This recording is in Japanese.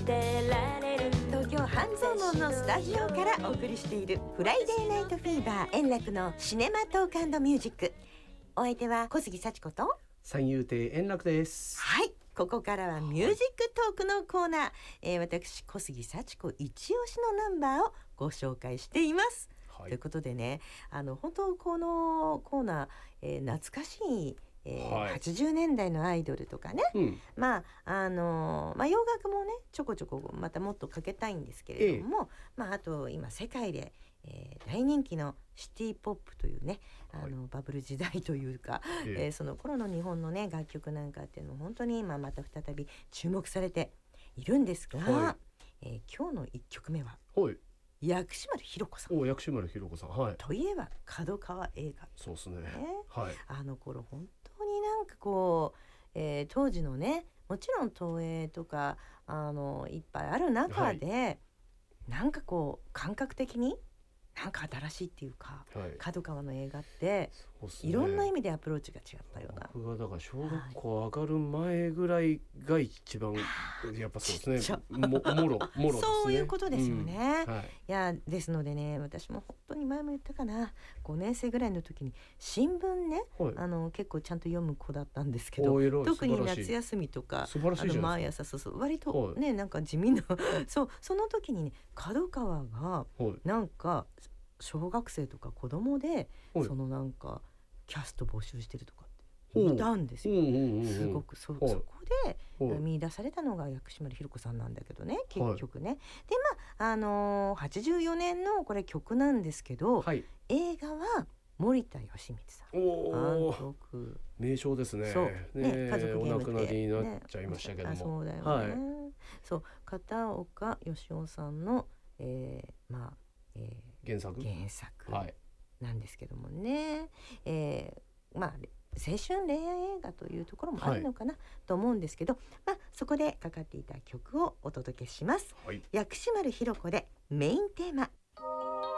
てられる。 東京半蔵門のスタジオからお送りしているフライデーナイトフィーバー円楽のシネマトーク&ミュージック。お相手は小杉幸子と三遊亭円楽です。 はい、ここからはミュージックトークのコーナー、私小杉幸子一押しのナンバーをご紹介しています、はい、ということでね、本当このコーナー、懐かしいはい、80年代のアイドルとかね、洋楽もねちょこちょこまたもっとかけたいんですけれども、あと今世界で、大人気のシティポップというねバブル時代というか、その頃の日本のね楽曲なんかっていうのも本当に今また再び注目されているんですが、今日の1曲目は、薬師丸ひろ子さん。 薬師丸ひろ子さん、はい、 といえば角川映画、 そうですね、はい、 あの頃本当になんかこう、当時のねもちろん東映とかいっぱいある中で、なんかこう感覚的になんか新しいっていうか、角川の映画って、いろんな意味でアプローチが違ったような。 僕がだから小学校上がる前ぐらいが一番、やっぱそうですね、もろですね。 そういうことですよね、いやですのでね、私も本当に前も言ったかな、5年生ぐらいの時に新聞ね、結構ちゃんと読む子だったんですけど、特に夏休みとか毎朝割とね、なんか地味なその時にね、角川がなんか小学生とか子供で、そのなんかキャスト募集してるとかっていたんですよ。すごくそこで見出されたのが薬師丸ひろ子さんなんだけどね、結局ね。で84年のこれ曲なんですけど、映画は森田義満さん監督、 名称ですね。 そうね、家族ゲームって、 お亡くなりになっちゃいましたけども、 そうだよね、そう片岡義雄さんの、原作なんですけどもね、青春恋愛映画というところもあるのかな、と思うんですけど、そこでかかっていた曲をお届けします、薬師丸ひろ子でメインテーマ。